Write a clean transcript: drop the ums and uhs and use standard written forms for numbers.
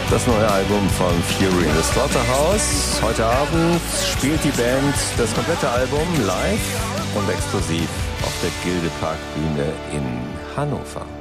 Das neue Album von Fury in the Slaughterhouse. Heute Abend spielt die Band das komplette Album live und exklusiv auf der Gildepark Bühne in Hannover.